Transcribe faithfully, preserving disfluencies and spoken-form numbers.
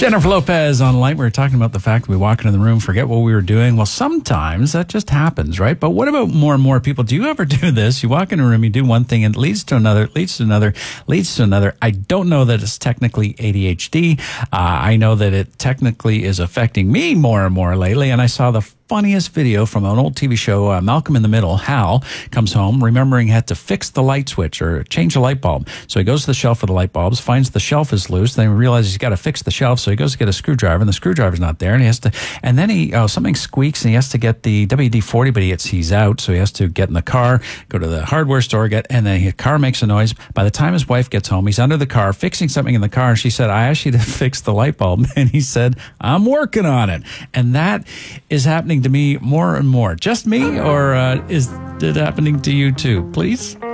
Jennifer Lopez on Light. We were talking about the fact that we walk into the room, forget what we were doing. Well, sometimes that just happens, right? But what about more and more people? Do you ever do this? You walk in a room, you do one thing, and it leads to another, leads to another, leads to another. I don't know that it's technically A D H D. Uh, I know that it technically is affecting me more and more lately. And I saw the funniest video from an old T V show, uh, Malcolm in the Middle. Hal comes home remembering he had to fix the light switch or change the light bulb. So he goes to the shelf for the light bulbs, finds the shelf is loose, then he realizes he's got to fix the shelf. So he goes to get a screwdriver, and the screwdriver's not there, and he has to, and then he, oh, something squeaks, and he has to get the W D forty, but he gets, he's out, so he has to get in the car, go to the hardware store, get, and then his car makes a noise. By the time his wife gets home, he's under the car fixing something in the car, and she said, I asked you to fix the light bulb, and he said, I'm working on it. And that is happening to me more and more. Just me, or uh, is it happening to you too? Please?